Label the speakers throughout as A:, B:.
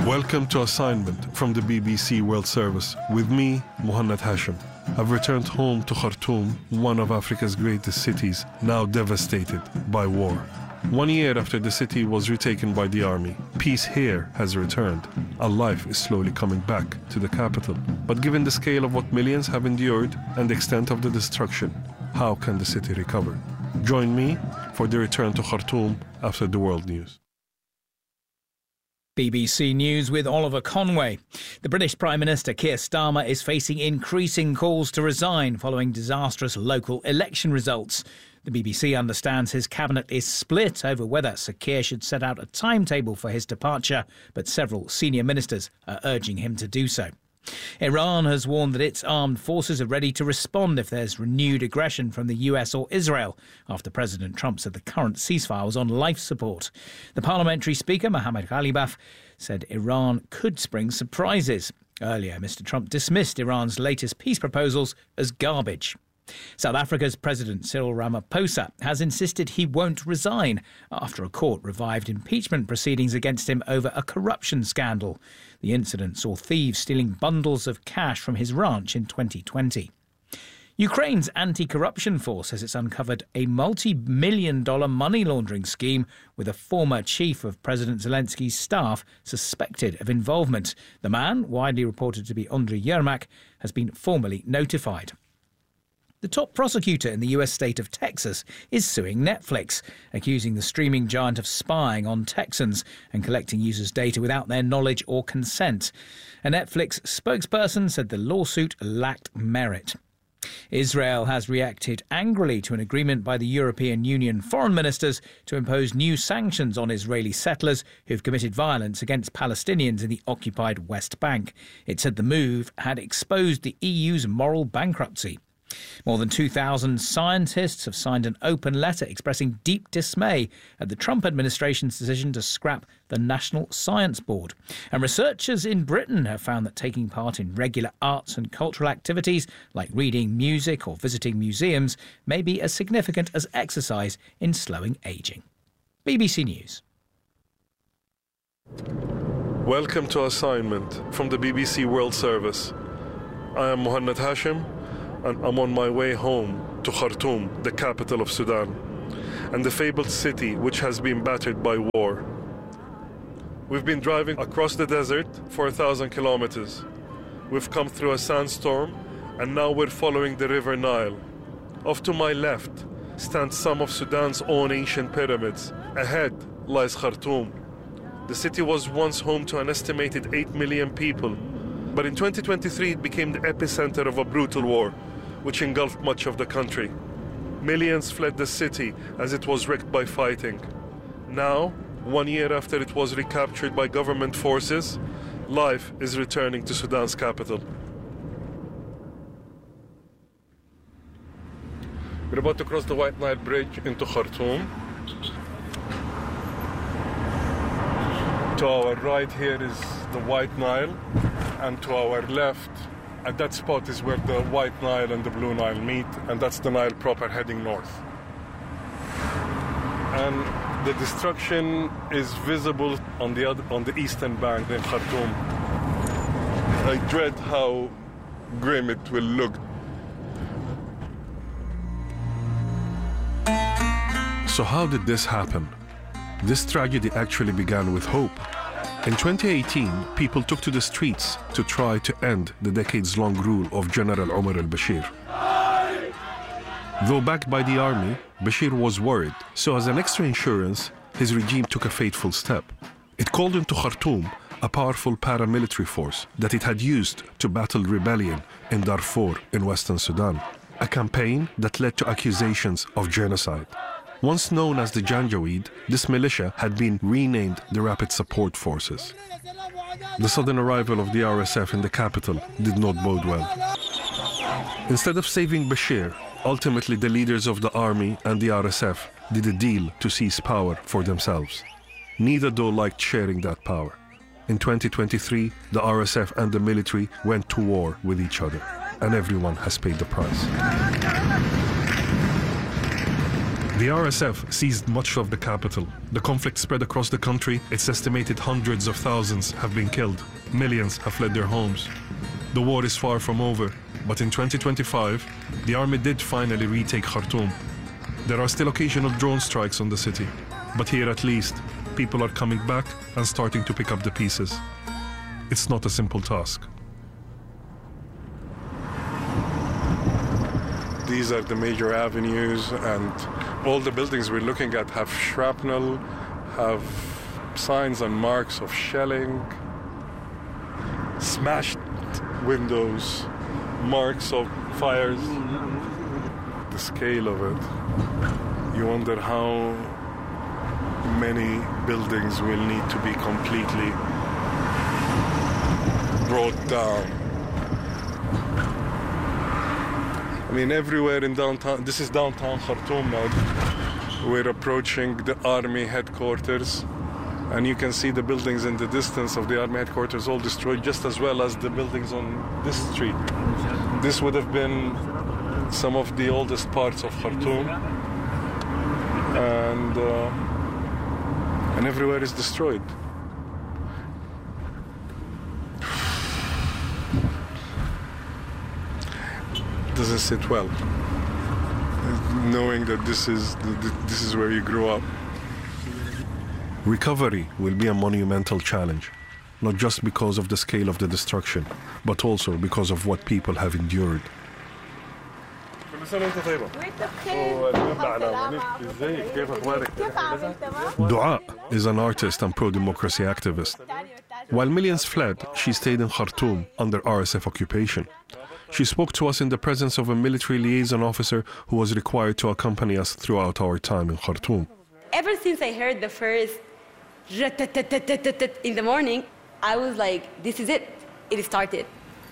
A: Welcome to Assignment from the BBC World Service with me, Muhannad Hashim. I've returned home to Khartoum, one of Africa's greatest cities, now devastated by war. 1 year after the city was retaken by the army, peace here has returned. A life is slowly coming back to the capital. But given the scale of what millions have endured and the extent of the destruction, how can the city recover? Join me for the return to Khartoum after the world news.
B: BBC News with Oliver Conway. The British Prime Minister Keir Starmer is facing increasing calls to resign following disastrous local election results. The BBC understands his cabinet is split over whether Sir Keir should set out a timetable for his departure, but several senior ministers are urging him to do so. Iran has warned that its armed forces are ready to respond if there's renewed aggression from the US or Israel, after President Trump said the current ceasefire was on life support. The parliamentary speaker, Mohammad Ghalibaf, said Iran could spring surprises. Earlier, Mr. Trump dismissed Iran's latest peace proposals as garbage. South Africa's President Cyril Ramaphosa has insisted he won't resign after a court revived impeachment proceedings against him over a corruption scandal. The incident saw thieves stealing bundles of cash from his ranch in 2020. Ukraine's anti-corruption force says it's uncovered a multi-million-dollar money laundering scheme with a former chief of President Zelensky's staff suspected of involvement. The man, widely reported to be Andriy Yermak, has been formally notified. The top prosecutor in the US state of Texas is suing Netflix, accusing the streaming giant of spying on Texans and collecting users' data without their knowledge or consent. A Netflix spokesperson said the lawsuit lacked merit. Israel has reacted angrily to an agreement by the European Union foreign ministers to impose new sanctions on Israeli settlers who've committed violence against Palestinians in the occupied West Bank. It said the move had exposed the EU's moral bankruptcy. More than 2,000 scientists have signed an open letter expressing deep dismay at the Trump administration's decision to scrap the National Science Board. And researchers in Britain have found that taking part in regular arts and cultural activities like reading music or visiting museums may be as significant as exercise in slowing ageing. BBC News.
A: Welcome to Assignment from the BBC World Service. I am Muhannad Hashim, and I'm on my way home to Khartoum, the capital of Sudan, and the fabled city which has been battered by war. We've been driving across the desert for 1,000 kilometers. We've come through a sandstorm, and now we're following the River Nile. Off to my left stand some of Sudan's own ancient pyramids. Ahead lies Khartoum. The city was once home to an estimated 8 million people, but in 2023 it became the epicenter of a brutal war, which engulfed much of the country. Millions fled the city as it was wrecked by fighting. Now, 1 year after it was recaptured by government forces, life is returning to Sudan's capital. We're about to cross the White Nile Bridge into Khartoum. To our right here is the White Nile, and to our left, at that spot is where the White Nile and the Blue Nile meet, and that's the Nile proper heading north. And the destruction is visible on the eastern bank in Khartoum. I dread how grim it will look. So how did this happen? This tragedy actually began with hope. In 2018, people took to the streets to try to end the decades-long rule of General Omar al-Bashir. Though backed by the army, Bashir was worried, so as an extra insurance, his regime took a fateful step. It called into Khartoum a powerful paramilitary force that it had used to battle rebellion in Darfur in Western Sudan, a campaign that led to accusations of genocide. Once known as the Janjaweed, this militia had been renamed the Rapid Support Forces. The sudden arrival of the RSF in the capital did not bode well. Instead of saving Bashir, ultimately the leaders of the army and the RSF did a deal to seize power for themselves. Neither though liked sharing that power. In 2023, the RSF and the military went to war with each other, and everyone has paid the price. The RSF seized much of the capital. The conflict spread across the country. It's estimated hundreds of thousands have been killed. Millions have fled their homes. The war is far from over, but in 2025, the army did finally retake Khartoum. There are still occasional drone strikes on the city, but here at least, people are coming back and starting to pick up the pieces. It's not a simple task. These are the major avenues, and all the buildings we're looking at have shrapnel, have signs and marks of shelling, smashed windows, marks of fires. The scale of it, you wonder how many buildings will need to be completely brought down. I mean, everywhere in downtown, this is downtown Khartoum now. We're approaching the army headquarters, and you can see the buildings in the distance of the army headquarters all destroyed, just as well as the buildings on this street. This would have been some of the oldest parts of Khartoum, and everywhere is destroyed. Doesn't sit well, knowing that this is where you grew up. Recovery will be a monumental challenge, not just because of the scale of the destruction, but also because of what people have endured. Dua is an artist and pro-democracy activist. While millions fled, she stayed in Khartoum under RSF occupation. She spoke to us in the presence of a military liaison officer who was required to accompany us throughout our time in Khartoum.
C: Ever since I heard the first in the morning, I was like, this is it. It started.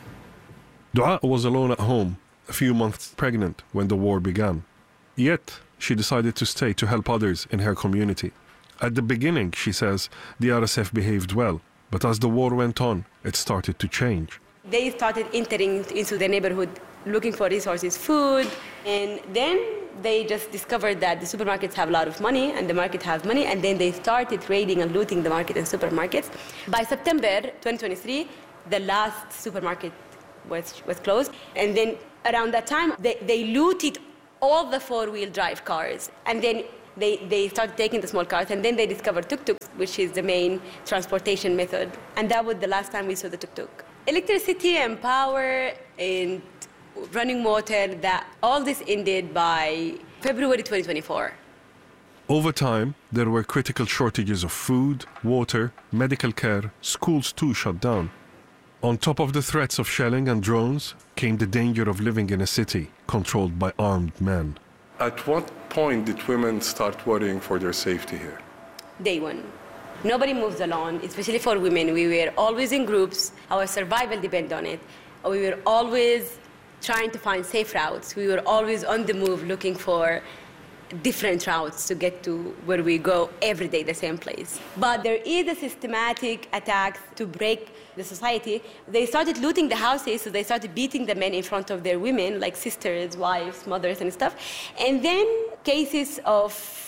A: Dua was alone at home, a few months pregnant when the war began. Yet, she decided to stay to help others in her community. At the beginning, she says, the RSF behaved well, but as the war went on, it started to change.
C: They started entering into the neighborhood looking for resources, food, and then they just discovered that the supermarkets have a lot of money and the market has money, and then they started raiding and looting the market and supermarkets. By September 2023, the last supermarket was closed, and then around that time, they looted all the four-wheel drive cars, and then they started taking the small cars, and then they discovered tuk-tuks, which is the main transportation method, and that was the last time we saw the tuk-tuk. Electricity and power and running water, that all this ended by February 2024.
A: Over time, there were critical shortages of food, water, medical care, schools too shut down. On top of the threats of shelling and drones came the danger of living in a city controlled by armed men. At what point did women start worrying for their safety here?
C: Day one. Nobody moves alone, especially for women. We were always in groups. Our survival depended on it. We were always trying to find safe routes. We were always on the move looking for different routes to get to where we go every day, the same place. But there is a systematic attack to break the society. They started looting the houses, so they started beating the men in front of their women, like sisters, wives, mothers, and stuff. And then cases of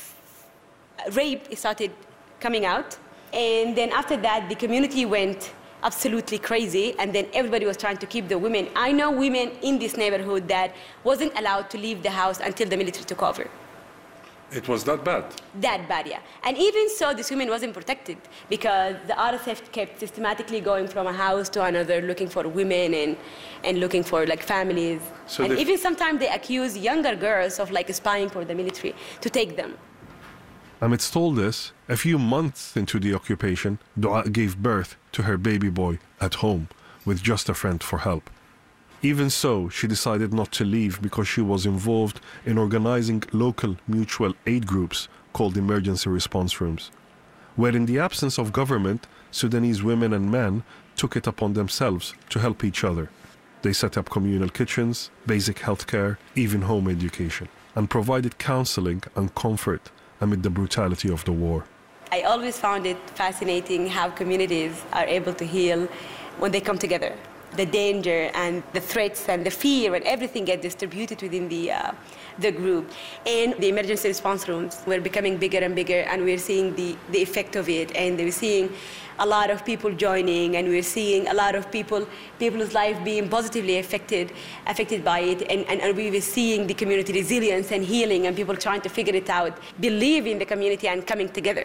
C: rape started coming out. And then after that, the community went absolutely crazy, and then everybody was trying to keep the women. I know women in this neighborhood that wasn't allowed to leave the house until the military took over.
A: It was that bad?
C: That bad, yeah. And even so, this women wasn't protected because the RSF kept systematically going from a house to another looking for women and looking for like families. So and even sometimes they accuse younger girls of like spying for the military to take them.
A: Amidst all this, a few months into the occupation, Dua gave birth to her baby boy at home with just a friend for help. Even so, she decided not to leave because she was involved in organizing local mutual aid groups called emergency response rooms, where in the absence of government, Sudanese women and men took it upon themselves to help each other. They set up communal kitchens, basic health care, even home education, and provided counseling and comfort amid the brutality of the war.
C: I always found it fascinating how communities are able to heal when they come together. the danger and the threats and the fear and everything get distributed within the group. And the emergency response rooms were becoming bigger and bigger, and we're seeing the effect of it. And we're seeing a lot of people joining, and we're seeing a lot of people's life being positively affected by it. And we were seeing the community resilience and healing, and people trying to figure it out, believe in the community and coming together.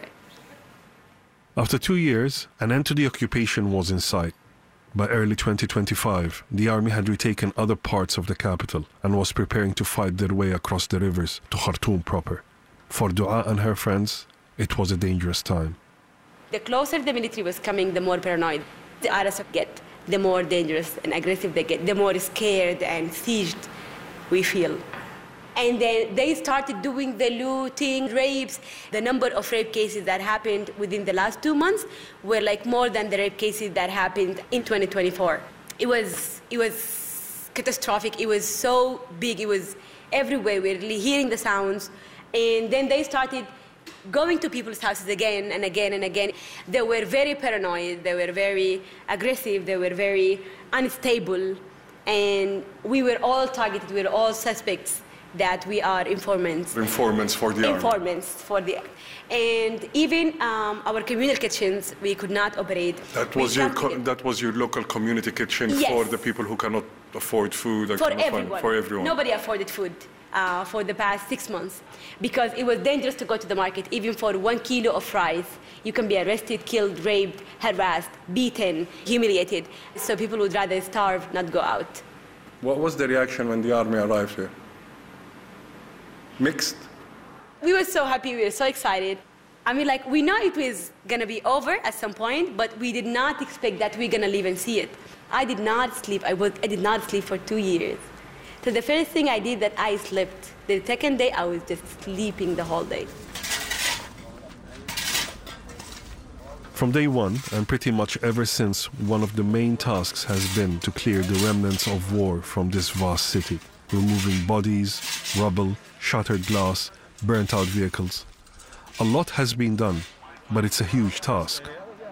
A: After 2 years, an end to the occupation was in sight. By early 2025, the army had retaken other parts of the capital and was preparing to fight their way across the rivers to Khartoum proper. For Dua and her friends, it was a dangerous time.
C: The closer the military was coming, the more paranoid the RSF get, the more dangerous and aggressive they get, the more scared and sieged we feel. And then they started doing the looting, rapes. The number of rape cases that happened within the last 2 months were like more than the rape cases that happened in 2024. It was catastrophic. It was so big. It was everywhere. We were really hearing the sounds. And then they started going to people's houses again and again and again. They were very paranoid. They were very aggressive. They were very unstable. And we were all targeted. We were all suspects that we are informants.
A: Informants for the army.
C: Informants for the army. And even our communal kitchens, we could not operate.
A: That was your local community kitchen.
C: Yes.
A: For the people who cannot afford food? And
C: For everyone.
A: For everyone.
C: Nobody afforded food for the past 6 months because it was dangerous to go to the market. Even for 1 kilo of rice, you can be arrested, killed, raped, harassed, beaten, humiliated. So people would rather starve, not go out.
A: What was the reaction when the army arrived here? Mixed?
C: We were so happy, we were so excited. I mean, like, we know it was gonna be over at some point, but we did not expect that we're gonna live and see it. I did not sleep. I did not sleep for 2 years. So the first thing I did that I slept. The second day, I was just sleeping the whole day.
A: From day one, and pretty much ever since, one of the main tasks has been to clear the remnants of war from this vast city, removing bodies, rubble, shattered glass, burnt-out vehicles. A lot has been done, but it's a huge task.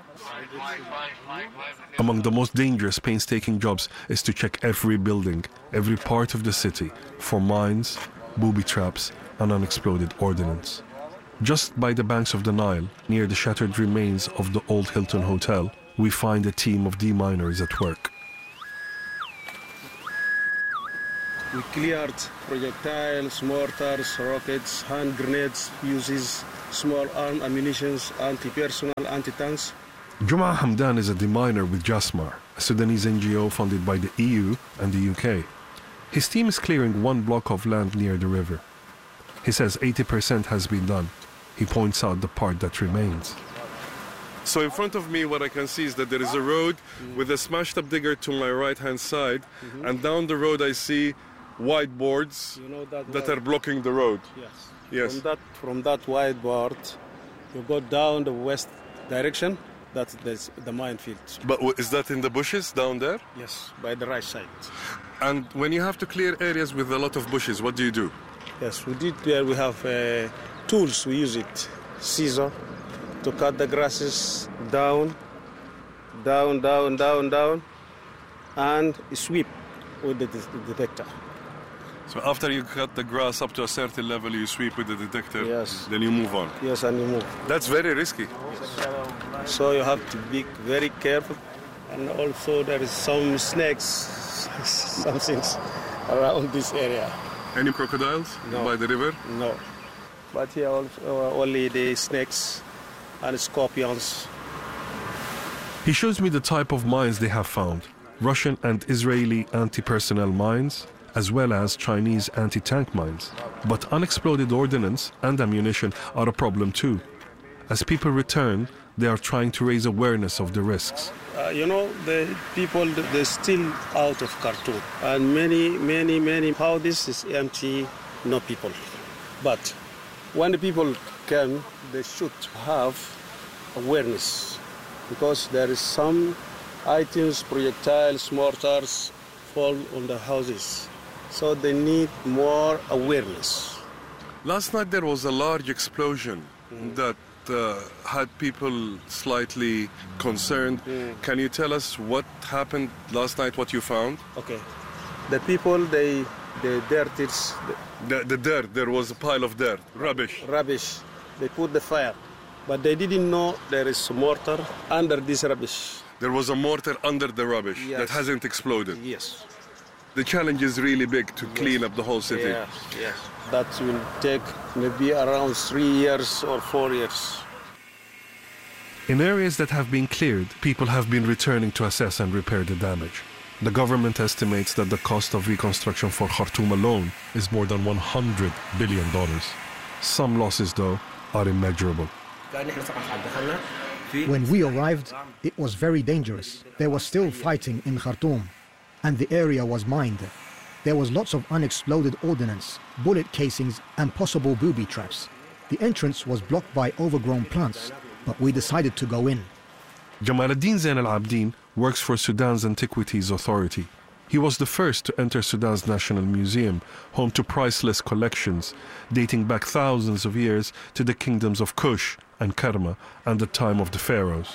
A: Among the most dangerous, painstaking jobs is to check every building, every part of the city, for mines, booby traps, and unexploded ordnance. Just by the banks of the Nile, near the shattered remains of the old Hilton Hotel, we find a team of deminers at work.
D: We cleared projectiles, mortars, rockets, hand grenades, fuses, small arm ammunition, anti-personnel, anti-tanks.
A: Juma Hamdan is a deminer with Jasmar, a Sudanese NGO funded by the EU and the UK. His team is clearing 1 block of land near the river. He says 80% has been done. He points out the part that remains. So in front of me, what I can see is that there is a road with a smashed up digger to my right-hand side, and down the road I see whiteboards that are blocking the road.
D: Yes. From that whiteboard, you go down the west direction. That's the minefield.
A: But is that in the bushes down there?
D: Yes, by the right side.
A: And when you have to clear areas with a lot of bushes, what do you do?
D: Yes, we have tools. We use it, scissor, to cut the grasses down, and sweep with the detector.
A: So after you cut the grass up to a certain level, you sweep with the detector.
D: Yes.
A: Then you move on.
D: Yes, and you move.
A: That's very risky.
D: So you have to be very careful. And also there is some snakes, some things around this area.
A: Any crocodiles by the river?
D: No. But here also only the snakes and scorpions.
A: He shows me the type of mines they have found. Russian and Israeli anti-personnel mines, as well as Chinese anti-tank mines. But unexploded ordnance and ammunition are a problem too. As people return, they are trying to raise awareness of the risks.
D: The people, they're still out of Khartoum. And many houses is empty, no people. But when the people come, they should have awareness. Because there is some items, projectiles, mortars, fall on the houses. So they need more awareness.
A: Last night there was a large explosion that had people slightly concerned. Can you tell us what happened last night, what you found?
D: Okay. The people, the dirt is...
A: The dirt, there was a pile of dirt, rubbish.
D: Rubbish. They put the fire. But they didn't know there is mortar under this rubbish.
A: There was a mortar under the rubbish that hasn't exploded.
D: Yes.
A: The challenge is really big to clean up the whole city.
D: Yes. That will take maybe around 3 years or 4 years.
A: In areas that have been cleared, people have been returning to assess and repair the damage. The government estimates that the cost of reconstruction for Khartoum alone is more than $100 billion. Some losses, though, are immeasurable.
E: When we arrived, it was very dangerous. There was still fighting in Khartoum, and the area was mined. There was lots of unexploded ordnance, bullet casings, and possible booby traps. The entrance was blocked by overgrown plants, but we decided to go in.
A: Jamal ad-Din Zain al-Abidin works for Sudan's Antiquities Authority. He was the first to enter Sudan's National Museum, home to priceless collections dating back thousands of years to the kingdoms of Kush and Kerma and the time of the pharaohs.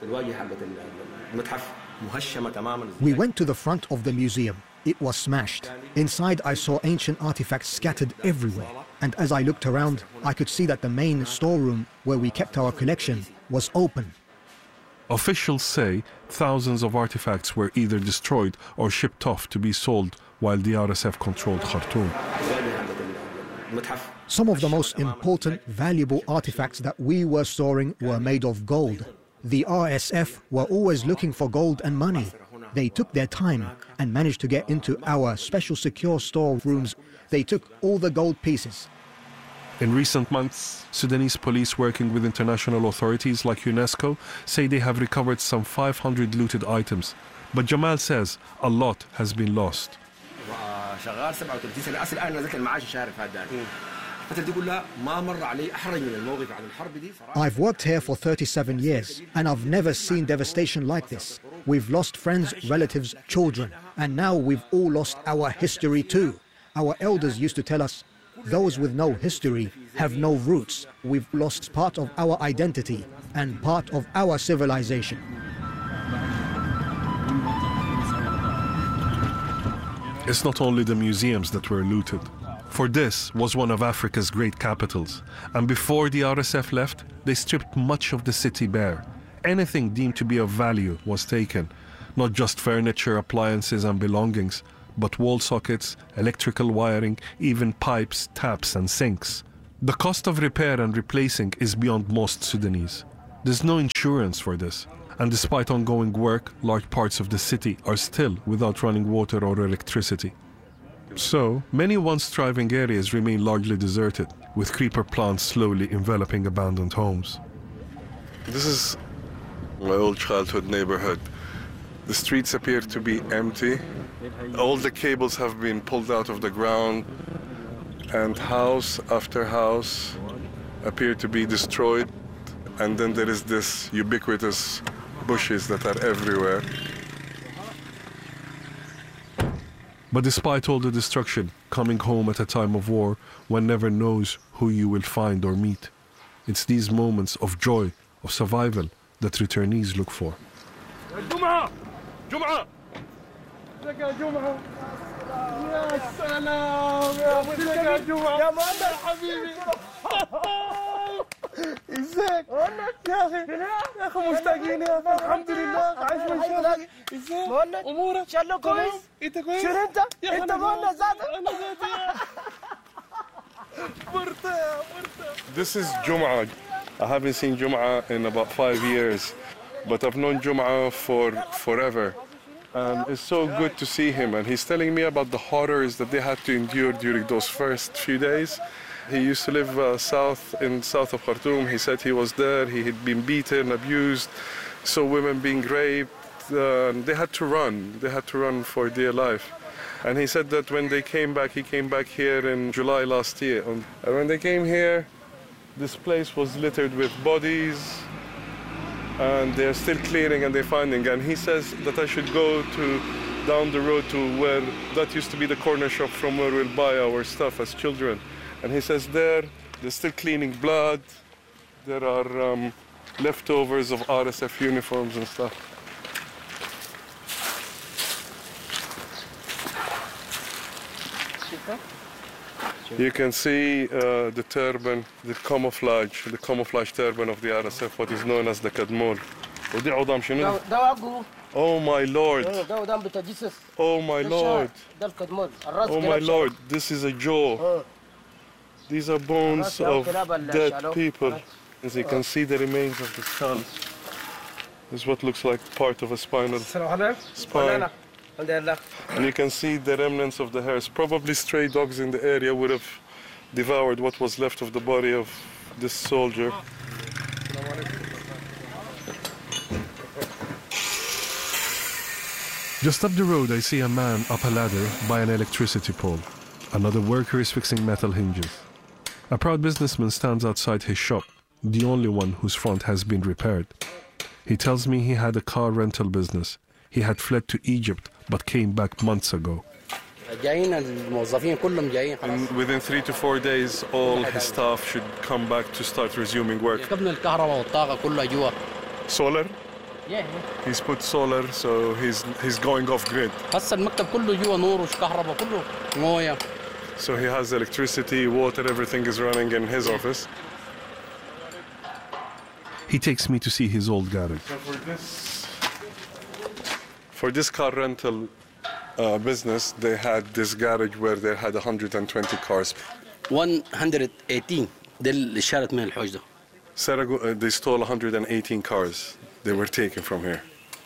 E: We went to the front of the museum. It was smashed. Inside, I saw ancient artifacts scattered everywhere. And as I looked around, I could see that the main storeroom where we kept our collection was open.
A: Officials say thousands of artifacts were either destroyed or shipped off to be sold while the RSF controlled Khartoum.
E: Some of the most important, valuable artifacts that we were storing were made of gold. The RSF were always looking for gold and money. They took their time and managed to get into our special secure storerooms. They took all the gold pieces.
A: In recent months, Sudanese police working with international authorities like UNESCO say they have recovered some 500 looted items. But Jamal says a lot has been lost.
E: I've worked here for 37 years and I've never seen devastation like this. We've lost friends, relatives, children, and now we've all lost our history too. Our elders used to tell us, those with no history have no roots. We've lost part of our identity and part of our civilization.
A: It's not only the museums that were looted. For this was one of Africa's great capitals, and before the RSF left, they stripped much of the city bare. Anything deemed to be of value was taken, not just furniture, appliances and belongings, but wall sockets, electrical wiring, even pipes, taps and sinks. The cost of repair and replacing is beyond most Sudanese. There's no insurance for this, and despite ongoing work, large parts of the city are still without running water or electricity. So, many once thriving areas remain largely deserted, with creeper plants slowly enveloping abandoned homes. This is my old childhood neighborhood. The streets appear to be empty. All the cables have been pulled out of the ground, and house after house appear to be destroyed. And then there is this ubiquitous bushes that are everywhere. But despite all the destruction, coming home at a time of war, one never knows who you will find or meet. It's these moments of joy, of survival, that returnees look for.
F: جمعة! جمعة! يا جمعة! يا سلام! يا جمعة! يا مهند حبيبي! ازيك؟ يا اخي مشتاقين يا اخي الحمد لله عايش من شافك ازيك؟ مهند امورك؟ ان شاء الله كويس؟ انت كويس؟ شنو انت؟ انت مهند ذاتك؟ انا ذاتي مرتاح.
A: This is Jum'ah. I haven't seen Jum'ah in about 5 years, but I've known Jum'ah for forever. And it's so good to see him, and he's telling me about the horrors that they had to endure during those first few days. He used to live south of Khartoum. He said he was there, he had been beaten, abused, saw women being raped. They had to run for dear life. And he said that when they came back, he came back here in July last year. And when they came here, this place was littered with bodies, and they're still clearing and they're finding. And he says that I should go down the road to where that used to be the corner shop from where we'll buy our stuff as children. And he says they're still cleaning blood, there are leftovers of RSF uniforms and stuff. You can see the turban, the camouflage turban of the RSF, what is known as the Kadmol. Oh my lord! Oh my lord! Oh my lord! This is a jaw. These are bones of dead people. As you can see, the remains of the skull. This is what looks like part of a spine. And you can see the remnants of the hairs. Probably stray dogs in the area would have devoured what was left of the body of this soldier. Just up the road, I see a man up a ladder by an electricity pole. Another worker is fixing metal hinges. A proud businessman stands outside his shop, the only one whose front has been repaired. He tells me he had a car rental business. He had fled to Egypt, but came back months ago. And within 3 to 4 days, all his staff should come back to start resuming work. Solar? Yeah. He's put solar, so he's going off grid. So he has electricity, water, everything is running in his office. He takes me to see his old garage. For this car rental business, they had this garage where they had 120 cars.
G: 118
A: They stole 118 cars. They were taken from here.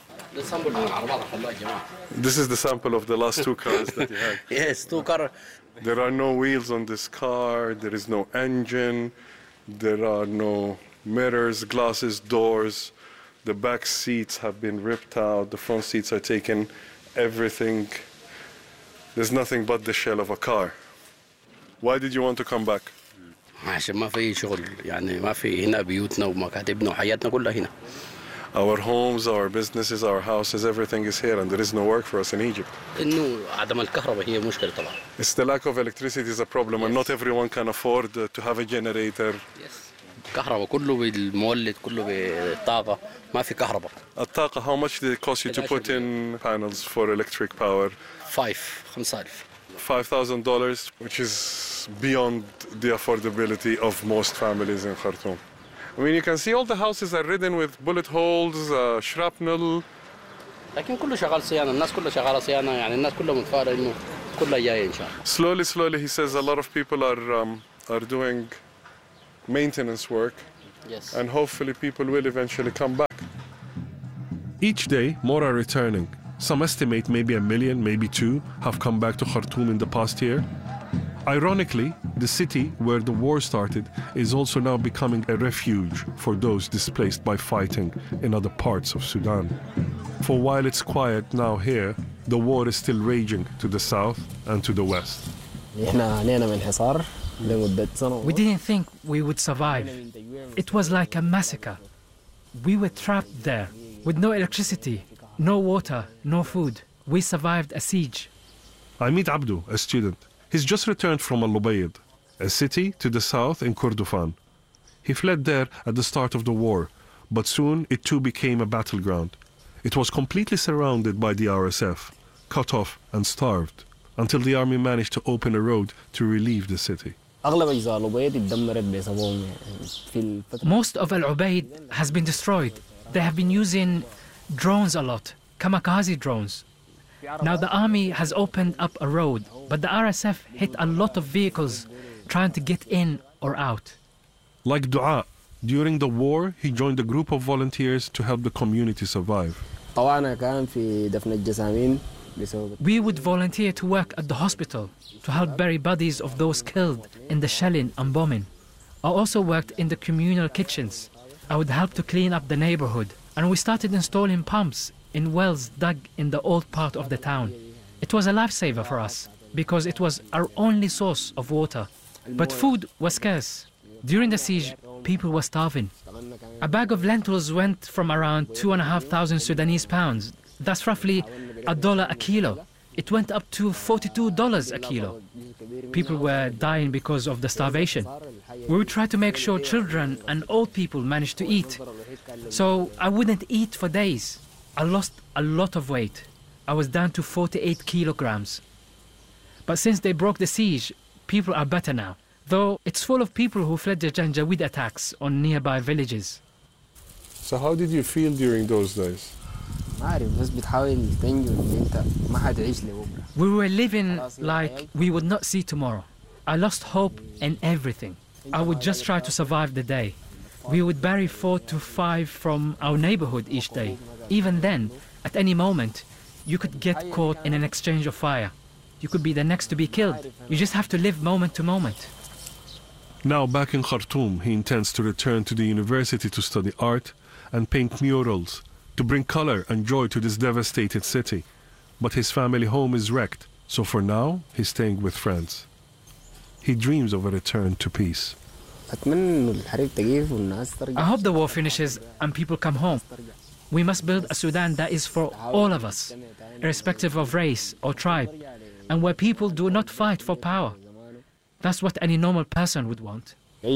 A: This is the sample of the last 2 cars that he had.
G: Yes, 2 cars.
A: There are no wheels on this car. There is no engine. There are no mirrors, glasses, doors. The back seats have been ripped out. The front seats are taken. Everything. There's nothing but the shell of a car. Why did you want to come back?
G: عشان ما في شغل يعني ما في هنا بيوتنا ومكاتبنا وحياتنا كلها هنا.
A: Our homes, our businesses, our houses, everything is here, and there is no work for us in Egypt.
G: إنه عدم الكهرباء هي مشكلة طبعا.
A: It's the lack of electricity is a problem, and not everyone can afford to have a generator.
G: Yes. كهرباء كله بالمولد كله بالطاقة ما في كهرباء.
A: الطاقة, how much did it cost you to put in panels for electric power?
G: $5,000.
A: $5,000, which is beyond the affordability of most families in Khartoum. I mean, you can see all the houses are ridden with bullet holes, shrapnel.
G: لكن كله شغال صيانة، الناس كلها شغالة صيانة، يعني الناس كلها متفائلة إنه كلها جاية إن شاء الله.
A: Slowly, he says a lot of people are doing maintenance work.
G: Yes.
A: And hopefully people will eventually come back. Each day, more are returning. Some estimate maybe 1 million, maybe 2, have come back to Khartoum in the past year. Ironically, the city where the war started is also now becoming a refuge for those displaced by fighting in other parts of Sudan. For while it's quiet now here, the war is still raging to the south and to the west.
H: We didn't think we would survive. It was like a massacre. We were trapped there with no electricity, no water, no food. We survived a siege.
A: I meet Abdu, a student. He's just returned from Al-Lubayd, a city to the south in Kordofan. He fled there at the start of the war, but soon it too became a battleground. It was completely surrounded by the RSF, cut off and starved, until the army managed to open a road to relieve the city.
H: Most of Al-Ubayd has been destroyed. They have been using drones a lot, kamikaze drones. Now the army has opened up a road, but the RSF hit a lot of vehicles trying to get in or out.
A: Like Dua, during the war, he joined a group of volunteers to help the community survive.
H: We would volunteer to work at the hospital to help bury bodies of those killed in the shelling and bombing. I also worked in the communal kitchens. I would help to clean up the neighborhood, and we started installing pumps in wells dug in the old part of the town. It was a lifesaver for us because it was our only source of water. But food was scarce. During the siege, people were starving. A bag of lentils went from around 2,500 Sudanese pounds. That's roughly $1 a kilo. It went up to $42 a kilo. People were dying because of the starvation. We would try to make sure children and old people managed to eat. So I wouldn't eat for days. I lost a lot of weight. I was down to 48 kilograms. But since they broke the siege, people are better now. Though it's full of people who fled the Janjaweed attacks on nearby villages.
A: So how did you feel during those days?
H: We were living like we would not see tomorrow. I lost hope in everything. I would just try to survive the day. We would bury 4 to 5 from our neighborhood each day. Even then, at any moment, you could get caught in an exchange of fire. You could be the next to be killed. You just have to live moment to moment.
A: Now back in Khartoum, he intends to return to the university to study art and paint murals to bring color and joy to this devastated city. But his family home is wrecked, so for now, he's staying with friends. He dreams of a return to peace.
H: I hope the war finishes and people come home. We must build a Sudan that is for all of us, irrespective of race or tribe, and where people do not fight for power. That's what any normal person would want.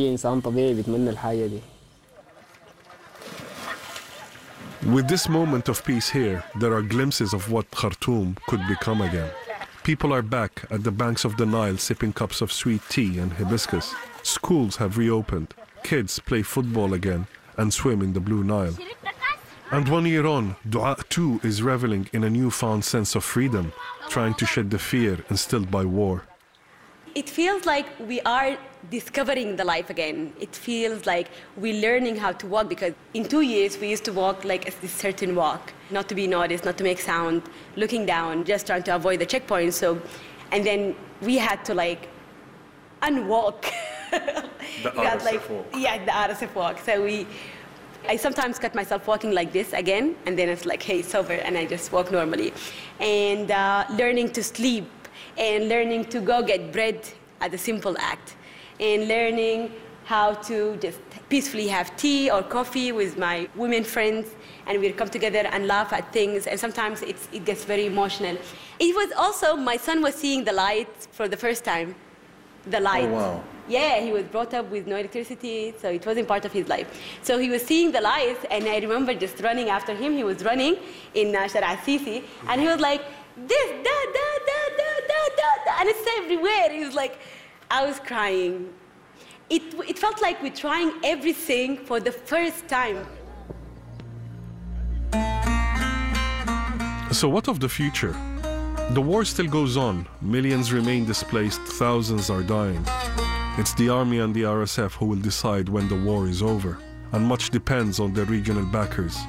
A: With this moment of peace here, there are glimpses of what Khartoum could become again. People are back at the banks of the Nile sipping cups of sweet tea and hibiscus. Schools have reopened. Kids play football again and swim in the Blue Nile. And 1 year on, Dua too is reveling in a newfound sense of freedom, trying to shed the fear instilled by war.
C: It feels like we are discovering the life again. It feels like we're learning how to walk, because in 2 years we used to walk like a certain walk, not to be noticed, not to make sound, looking down, just trying to avoid the checkpoints. So, and then we had to like unwalk.
A: The RSF walk.
C: Yeah, the RSF walk. So I sometimes cut myself walking like this again, and then it's like, hey, it's over, and I just walk normally. And learning to sleep, and learning to go get bread as a simple act, and learning how to just peacefully have tea or coffee with my women friends, and we'd come together and laugh at things, and sometimes it gets very emotional. It was also, my son was seeing the light for the first time. The light.
A: Oh, wow.
C: Yeah, he was brought up with no electricity, so it wasn't part of his life. So he was seeing the lights, and I remember just running after him. He was running in Shara Sisi, and he was like, this, da, da, da, da, da, da, da, and it's everywhere. He was like, I was crying. It felt like we're trying everything for the first time.
A: So what of the future? The war still goes on. Millions remain displaced, thousands are dying. It's the army and the RSF who will decide when the war is over, and much depends on their regional backers.